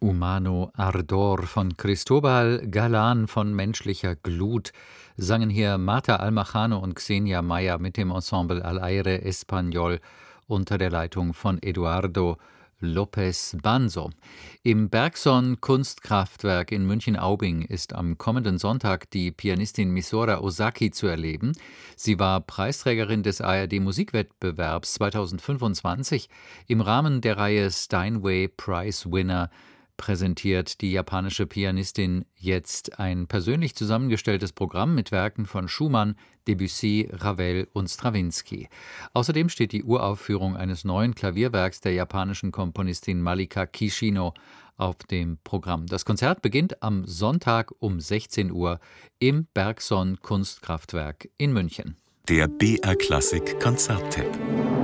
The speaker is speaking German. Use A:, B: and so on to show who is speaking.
A: Humano Ardor von Cristobal Galan von Menschlicher Glut sangen hier Marta Almajano und Xenia Meyer mit dem Ensemble Al Aire Español unter der Leitung von Eduardo López Banzo. Im Bergson Kunstkraftwerk in München-Aubing ist am kommenden Sonntag die Pianistin Misora Ozaki zu erleben. Sie war Preisträgerin des ARD-Musikwettbewerbs 2025. Im Rahmen der Reihe Steinway Prize Winner präsentiert die japanische Pianistin jetzt ein persönlich zusammengestelltes Programm mit Werken von Schumann, Debussy, Ravel und Strawinsky. Außerdem steht die Uraufführung eines neuen Klavierwerks der japanischen Komponistin Malika Kishino auf dem Programm. Das Konzert beginnt am Sonntag um 16 Uhr im Bergson Kunstkraftwerk in München.
B: Der BR Klassik Konzerttipp.